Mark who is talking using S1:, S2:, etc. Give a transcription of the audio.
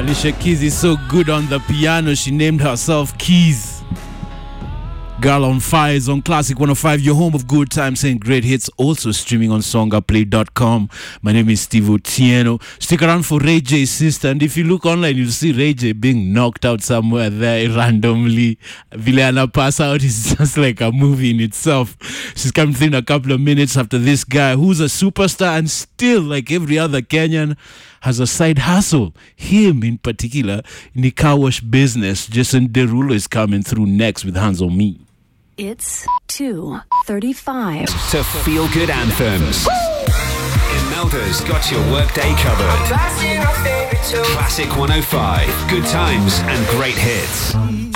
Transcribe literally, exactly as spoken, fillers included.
S1: Alicia Keys is so good on the piano, she named herself Keys. Girl on Fire is on Classic one oh five, your home of good times and great hits, also streaming on songaplay dot com. My name is Steve Otieno. Stick around for Ray J's sister, and if you look online, you'll see Ray J being knocked out somewhere there randomly. Viliana pass out is just like a movie in itself. She's coming through in a couple of minutes after this guy who's a superstar and still, like every other Kenyan, has a side hustle. Him in particular, in the car wash business. Jason Derulo is coming through next with Hands on Me.
S2: It's two thirty-five.
S3: To Feel Good Anthems. Imelda's got your workday covered. Classic one oh five. Good times and great hits.